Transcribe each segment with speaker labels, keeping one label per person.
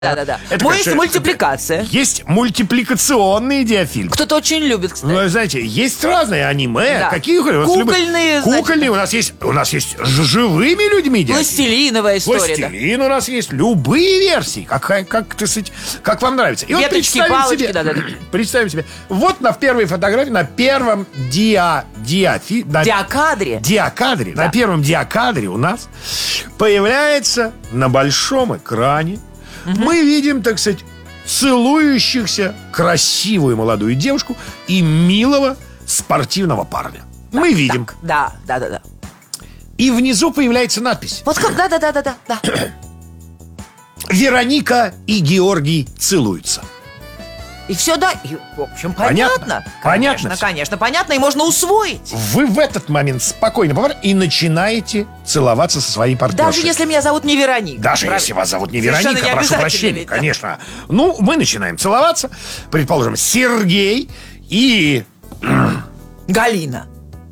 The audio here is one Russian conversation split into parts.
Speaker 1: Да.
Speaker 2: Это
Speaker 1: Есть мультипликация.
Speaker 2: Есть мультипликационный диафильм.
Speaker 1: Кто-то очень любит, кстати.
Speaker 2: Ну, знаете, есть разные аниме.
Speaker 1: Да.
Speaker 2: Какие у вас
Speaker 1: кукольные,
Speaker 2: кукольные. У нас есть с живыми людьми диафильм.
Speaker 1: Пластилиновая история.
Speaker 2: Пластилин у нас есть. Любые версии. Как вам нравится. И
Speaker 1: веточки,
Speaker 2: вот
Speaker 1: палочки,
Speaker 2: представим себе. Вот на первой фотографии, на первом диакадре.
Speaker 1: Да.
Speaker 2: На первом диакадре у нас появляется на большом экране. Мы видим, так сказать, целующихся красивую молодую девушку и милого спортивного парня. Мы видим.
Speaker 1: Да.
Speaker 2: И внизу появляется надпись.
Speaker 1: Вот как, да.
Speaker 2: Вероника и Георгий целуются.
Speaker 1: И все, да, и, в общем, понятно. Конечно, понятно, и можно усвоить.
Speaker 2: Вы в этот момент спокойно и начинаете целоваться со своей партнершей.
Speaker 1: Даже если меня зовут не Вероника.
Speaker 2: Даже если вас зовут не Вероника,
Speaker 1: не
Speaker 2: прошу прощения,
Speaker 1: ведь,
Speaker 2: конечно. Ну, мы начинаем целоваться. Предположим, Сергей и...
Speaker 1: Галина,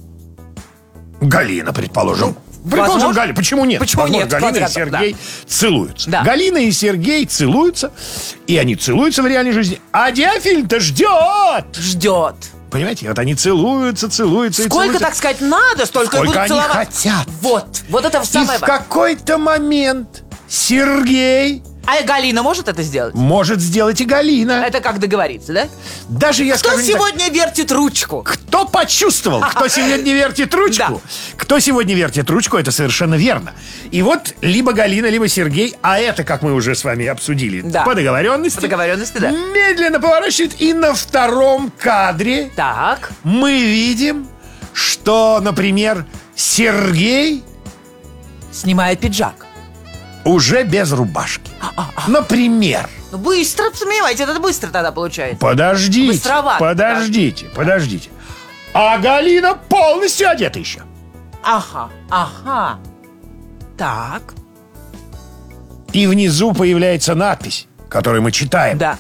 Speaker 2: предположим.
Speaker 1: возможно.
Speaker 2: Галина. Почему нет?
Speaker 1: Почему нет?
Speaker 2: Галина и
Speaker 1: Квадратом,
Speaker 2: Сергей целуются.
Speaker 1: Да.
Speaker 2: Галина и Сергей целуются. И они целуются в реальной жизни. А диафильм-то ждет. Понимаете? Вот они целуются.
Speaker 1: Сколько, так сказать, надо, столько и будут
Speaker 2: они
Speaker 1: целоваться.
Speaker 2: хотят.
Speaker 1: Вот это
Speaker 2: И
Speaker 1: самое
Speaker 2: в
Speaker 1: важное.
Speaker 2: какой-то момент Сергей
Speaker 1: А Галина может это сделать?
Speaker 2: может сделать и Галина.
Speaker 1: Это как договориться, да?
Speaker 2: Даже я
Speaker 1: Кто
Speaker 2: скажу не так.
Speaker 1: сегодня вертит ручку?
Speaker 2: Кто почувствовал, кто сегодня вертит ручку?
Speaker 1: Да.
Speaker 2: Кто сегодня вертит ручку, это совершенно верно. И вот либо Галина, либо Сергей, а это, как мы уже с вами обсудили,
Speaker 1: Да.
Speaker 2: по договоренности.
Speaker 1: По договоренности, да.
Speaker 2: Медленно поворачивает, и на втором кадре
Speaker 1: Так.
Speaker 2: мы видим, что, например, Сергей
Speaker 1: Снимает пиджак.
Speaker 2: уже без рубашки. Например.
Speaker 1: Ну, быстро, понимаете, это быстро тогда получается.
Speaker 2: Подождите.
Speaker 1: Быстровато,
Speaker 2: Подождите. А Галина полностью одета еще.
Speaker 1: Ага. Так.
Speaker 2: И внизу появляется надпись, которую мы читаем.
Speaker 1: Да.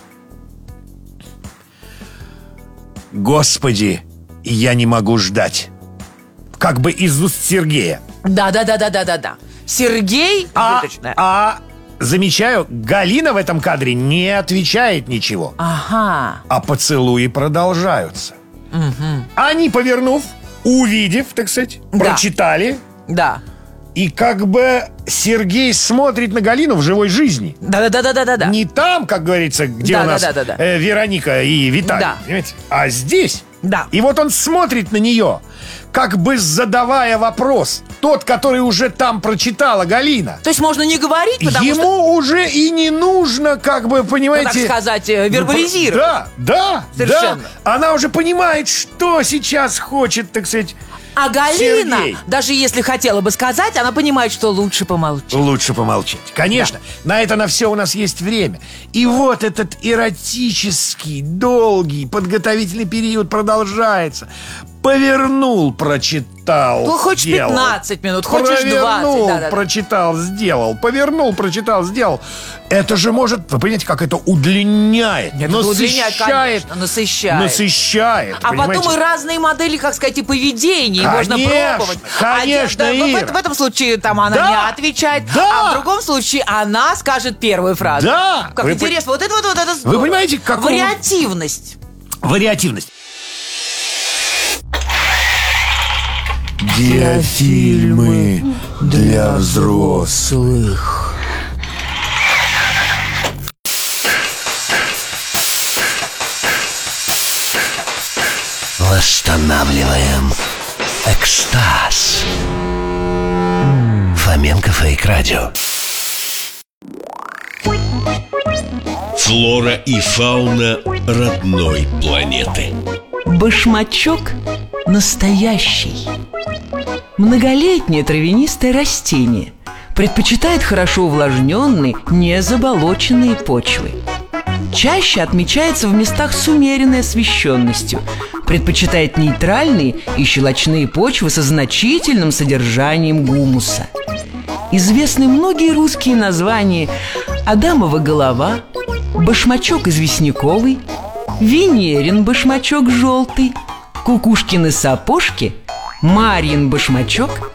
Speaker 2: Господи, я не могу ждать. Как бы из уст Сергея.
Speaker 1: Да. Сергей, выточная.
Speaker 2: Замечаю, Галина в этом кадре не отвечает ничего.
Speaker 1: Ага.
Speaker 2: А поцелуи продолжаются. Они, повернув, увидев, так сказать,
Speaker 1: Да.
Speaker 2: прочитали.
Speaker 1: Да.
Speaker 2: И как бы Сергей смотрит на Галину в живой жизни.
Speaker 1: Да.
Speaker 2: Не там, как говорится, где
Speaker 1: Да,
Speaker 2: у нас
Speaker 1: да.
Speaker 2: Вероника и Виталий,
Speaker 1: Да.
Speaker 2: понимаете? А здесь.
Speaker 1: Да.
Speaker 2: И вот он смотрит на нее, как бы задавая вопрос. Тот, который уже там прочитала Галина.
Speaker 1: То есть можно не говорить, потому
Speaker 2: Ему
Speaker 1: что,
Speaker 2: уже и не нужно, как бы, понимаете...
Speaker 1: так сказать, вербализировать.
Speaker 2: Да.
Speaker 1: Совершенно.
Speaker 2: Она уже понимает, что сейчас хочет, так сказать,
Speaker 1: А Галина,
Speaker 2: Сергей.
Speaker 1: даже если хотела бы сказать, она понимает, что лучше помолчать.
Speaker 2: Лучше помолчать. Конечно, на это на все у нас есть время. И вот этот эротический, долгий подготовительный период продолжается. Повернул, прочитал,
Speaker 1: Ну, хоть
Speaker 2: сделал.
Speaker 1: 15 минут, хочешь 20.
Speaker 2: Провернул,
Speaker 1: Да.
Speaker 2: прочитал, сделал. Повернул, прочитал, сделал. Это же может, вы понимаете, как это удлиняет,
Speaker 1: Это удлиняет, конечно, насыщает. А
Speaker 2: понимаете?
Speaker 1: потом и разные модели, как сказать, и поведения, и можно
Speaker 2: Конечно,
Speaker 1: пробовать.
Speaker 2: конечно,
Speaker 1: в этом случае там она
Speaker 2: Да,
Speaker 1: не отвечает,
Speaker 2: да.
Speaker 1: а в другом случае она скажет первую фразу.
Speaker 2: Да.
Speaker 1: Как
Speaker 2: Вы
Speaker 1: интересно, вот это здорово.
Speaker 2: Вы понимаете, как
Speaker 1: Вариативность.
Speaker 2: Диафильмы для взрослых.
Speaker 3: Восстанавливаем экстаз. Фоменко Фейк Радио.
Speaker 4: Флора и фауна родной планеты.
Speaker 5: Башмачок настоящий. Многолетнее травянистое растение. Предпочитает хорошо увлажненные, не заболоченные почвы. Чаще отмечается в местах с умеренной освещенностью. Предпочитает нейтральные и щелочные почвы со значительным содержанием гумуса. Известны многие русские названия: Адамова голова, башмачок известняковый, Венерин башмачок желтый, Кукушкины сапожки, Марьин башмачок